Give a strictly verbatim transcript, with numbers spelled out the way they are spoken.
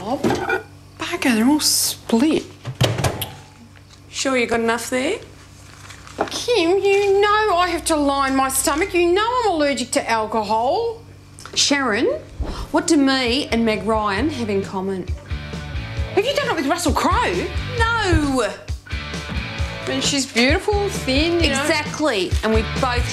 Bob. Bugger, they're all split. Sure you got enough there? Kim, you know I have to line my stomach. You know I'm allergic to alcohol. Sharon, what do me and Meg Ryan have in common? Have you done it with Russell Crowe? No! I mean, she's beautiful, thin, you know. Exactly. And we both